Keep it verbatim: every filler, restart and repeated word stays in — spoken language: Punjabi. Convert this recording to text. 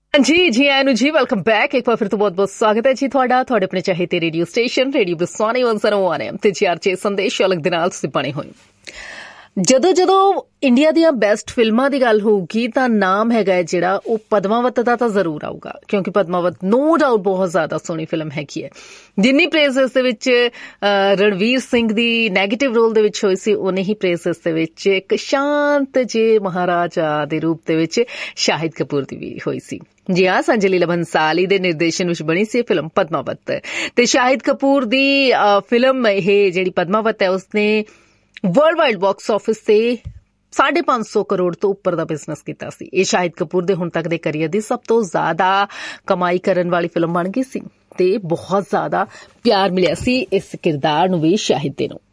हाँ जी जी आयनु जी वेलकम बैक। एक बार फिर तो बहुत बहुत स्वागत है जी ਤੁਹਾਡਾ ਤੁਹਾਡੇ ਆਪਣੇ ਚਾਹਤੇ ਰੇਡੀਓ ਸਟੇਸ਼ਨ ਰੇਡੀਓ ਬਰਸਾਨੀ ਇੱਕ ਸੌ ਇੱਕ ਐਮ ਤੇ ਜੀ ਆਰ ਜੇ ਸੰਦੇਸ਼ ਅਲੱਗ ਦੇ ਨਾਲ ਤੁਸੀਂ ਬਣੇ ਹੋਏ। ਜਦੋਂ ਜਦੋਂ ਇੰਡੀਆ ਦੀਆਂ ਬੈਸਟ ਫਿਲਮਾਂ ਦੀ ਗੱਲ ਹੋਊਗੀ ਤਾਂ ਨਾਮ ਹੈਗਾ ਹੈ ਜਿਹੜਾ ਉਹ ਪਦਮਾਵਤ ਦਾ ਤਾਂ ਜ਼ਰੂਰ ਆਊਗਾ, ਕਿਉਂਕਿ ਪਦਮਾਵਤ ਨੋ ਡਾਊਟ ਬਹੁਤ ਜ਼ਿਆਦਾ ਸੋਹਣੀ ਫਿਲਮ ਹੈਗੀ ਹੈ। ਜਿੰਨੀ ਪ੍ਰੇਜ਼ ਇਸ ਦੇ ਵਿੱਚ ਰਣਵੀਰ ਸਿੰਘ ਦੀ ਨੈਗੇਟਿਵ ਰੋਲ ਦੇ ਵਿੱਚ ਹੋਈ ਸੀ, ਉਨੇ ਹੀ ਪ੍ਰੇਜ਼ ਇਸ ਦੇ ਵਿੱਚ ਇੱਕ ਸ਼ਾਂਤ ਜੇ ਮਹਾਰਾਜਾ ਦੇ ਰੂਪ ਦੇ ਵਿੱਚ ਸ਼ਾਹਿਦ ਕਪੂਰ ਦੀ ਵੀ ਹੋਈ ਸੀ। ਜੀ ਹਾਂ, ਸੰਜੇ ਲੀਲਾ ਭੰਸਾਲੀ ਦੇ ਨਿਰਦੇਸ਼ਨ ਵਿੱਚ ਬਣੀ ਸੀ ਫਿਲਮ ਪਦਮਾਵਤ ਤੇ ਸ਼ਾਹਿਦ ਕਪੂਰ ਦੀ ਫਿਲਮ ਇਹ ਜਿਹੜੀ ਪਦਮਾਵਤ ਹੈ ਉਸਨੇ ਵਰਲਡ ਵਾਈਡ ਬਾਕਸ ਆਫਿਸ ਤੇ ਸਾਢੇ ਪੰਜ ਸੌ ਕਰੋੜ ਤੋਂ ਉੱਪਰ ਦਾ ਬਿਜ਼ਨਸ ਕੀਤਾ ਸੀ। ਇਹ ਸ਼ਾਹਿਦ ਕਪੂਰ ਦੇ ਹੁਣ ਤੱਕ ਦੇ ਕਰੀਅਰ ਦੀ ਸਭ ਤੋਂ ਜ਼ਿਆਦਾ ਕਮਾਈ ਕਰਨ ਵਾਲੀ ਫਿਲਮ ਬਣ ਗਈ ਸੀ ਤੇ ਬਹੁਤ ਜ਼ਿਆਦਾ ਪਿਆਰ ਮਿਲਿਆ ਸੀ ਇਸ ਕਿਰਦਾਰ ਨੂੰ ਵੀ ਸ਼ਾਹਿਦ ਦੇ ਨੂੰ।